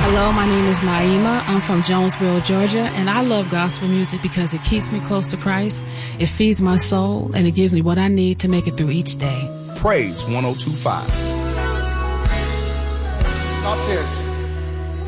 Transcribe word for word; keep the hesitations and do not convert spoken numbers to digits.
Hello, my name is Naima. I'm from Jonesboro, Georgia, and I love gospel music because it keeps me close to Christ, it feeds my soul, and it gives me what I need to make it through each day. Praise one oh two point five. God says,